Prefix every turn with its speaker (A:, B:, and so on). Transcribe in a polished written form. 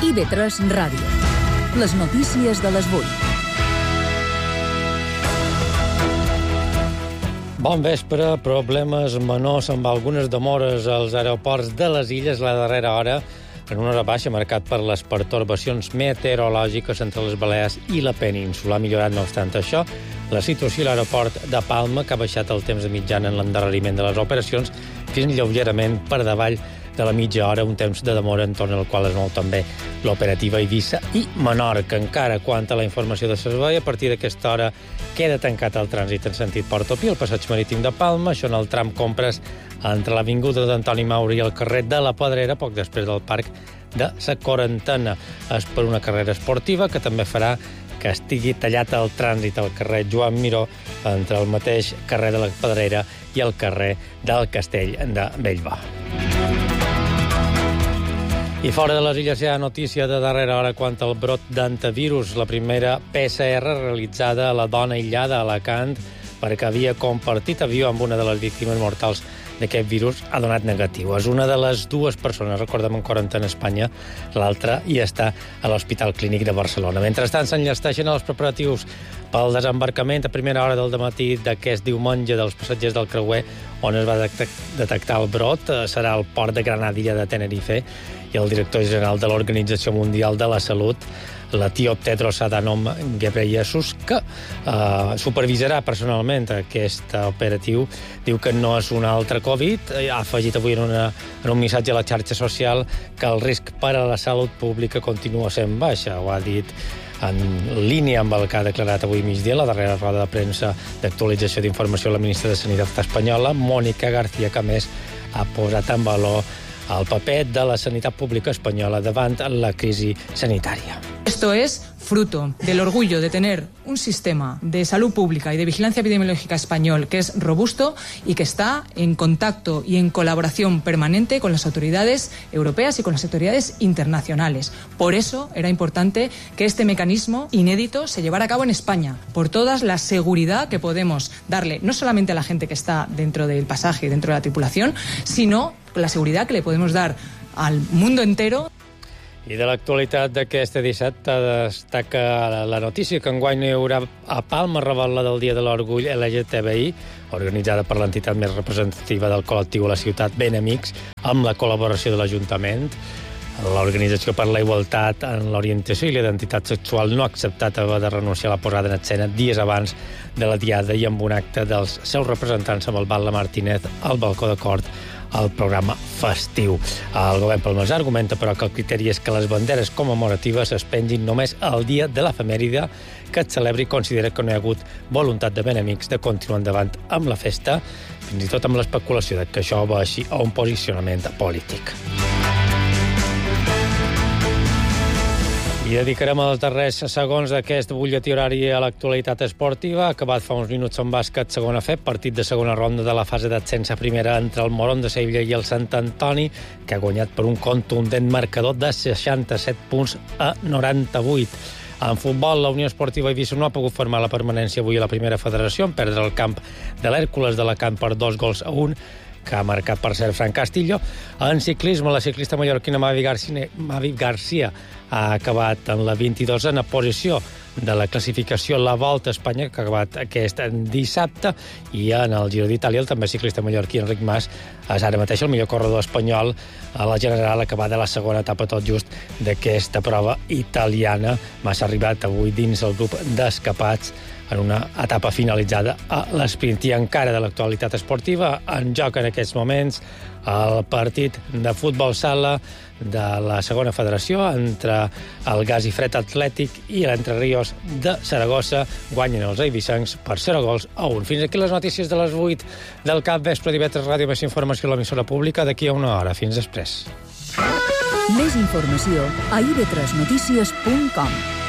A: IB3 Ràdio. Les notícies de les 8.
B: Bon vespre. Problemes menors amb algunes demores als aeroports de les illes la darrera hora, en una hora baixa marcat per les pertorbacions meteorològiques entre les Balears i la península. Ha millorat, no obstant això, la situació a l'aeroport de Palma, que ha baixat el temps de mitjana en l'endarreriment de les operacions fins lleugerament per davall de la mitja hora, un temps de demora entorn al qual es mou també l'operativa Eivissa i Menorca. Encara quant a la informació de servei, a partir d'aquesta hora queda tancat el trànsit en sentit Port-Opí, el passeig marítim de Palma, això en el tram compres entre l'avinguda d'Antoni Mauri i el carrer de la Pedrera, poc després del parc de la Quarantena. És per una carrera esportiva que també farà que estigui tallat el trànsit al carrer Joan Miró entre el mateix carrer de la Pedrera i el carrer del Castell de Bellvà. I fora de les illes hi ha notícia de darrera hora quant al brot d'antivirus. La primera PCR realitzada a la dona aïllada a Alacant perquè havia compartit avió amb una de les víctimes mortals d'aquest virus ha donat negatiu. És una de les dues persones, recordem, en quarantena a Espanya, l'altra hi està a l'Hospital Clínic de Barcelona. Mentrestant, s'enllesteixen els preparatius pel desembarcament a primera hora del dematí d'aquest diumenge dels passatgers del creuer on es va detectar el brot. Serà el port de Granadilla de Tenerife i el director general de l'Organització Mundial de la Salut, l'etíop Tedros Adhanom Ghebreyesus, que supervisarà personalment aquest operatiu. Diu que no és un altre Covid. Ha afegit avui en un missatge a la xarxa social que el risc per a la salut pública continua sent baixa. Ho ha dit en línia amb el que ha declarat avui migdia la darrera roda de premsa d'actualització d'informació a la ministra de Sanitat espanyola, Mónica García, que a més ha posat en valor el paper de la sanitat pública espanyola davant la crisi sanitària.
C: Esto es fruto del orgullo de tener un sistema de salud pública y de vigilancia epidemiológica español que es robusto y que está en contacto y en colaboración permanente con las autoridades europeas y con las autoridades internacionales. Por eso era importante que este mecanismo inédito se llevara a cabo en España, por toda la seguridad que podemos darle no solamente a la gente que está dentro del pasaje y dentro de la tripulación, sino la seguridad que le podemos dar al mundo entero.
B: I de l'actualitat d'aquest dissabte destaca la notícia que enguany no hi haurà a Palma revetla del Dia de l'Orgull LGTBI, organitzada per l'entitat més representativa del col·lectiu a la ciutat, Ben Amics, amb la col·laboració de l'Ajuntament. L'Organització per la Igualtat en l'Orientació i l'Identitat Sexual no ha acceptat haver de renunciar a la posada en escena dies abans de la diada i amb un acte dels seus representants amb el Batlle Martínez al balcó de cort al programa festiu. El govern palmesà argumenta, però, que el criteri és que les banderes commemoratives es pengin només el dia de l'efemèride que es celebri i considera que no hi ha hagut voluntat de Ben Amics de continuar endavant amb la festa, fins i tot amb l'especulació de que això va així a un posicionament polític. I dedicarem els darrers segons d'aquest butlletí horari a l'actualitat esportiva. Ha acabat fa uns minuts en bàsquet segona FEP, partit de segona ronda de la fase d'ascens a primera entre el Morón de Sevilla i el Sant Antoni, que ha guanyat per un contundent marcador de 67 punts a 98. En futbol, la Unió Esportiva Eivissa no ha pogut formar la permanència avui a la primera federació en perdre el camp de l'Hèrcules d'Alacant per 2-1, que ha marcat, per cert, Fran Castillo. En ciclisme, la ciclista mallorquina Mavi Garcia ha acabat en la 22a posició de la classificació la Volta a Espanya, que ha acabat aquest dissabte, i en el Giro d'Itàlia el també ciclista mallorquí Enric Mas és ara mateix el millor corredor espanyol a la general, acabada la segona etapa tot just d'aquesta prova italiana. Mas ha arribat avui dins el grup d'escapats en una etapa finalitzada a l'esprint. I encara de l'actualitat esportiva, en joc en aquests moments el partit de futbol sala de la segona federació entre el Gas i Fred Atlètic i l'Entre Ríos de Saragossa. Guanyen els eivissencs per 0-1. Fins aquí les notícies de les 8 del capvespre d'IB3 Ràdio. Més informació a l'emissora pública d'aquí a una hora. Fins després.
A: Més informació a ib3notícies.com.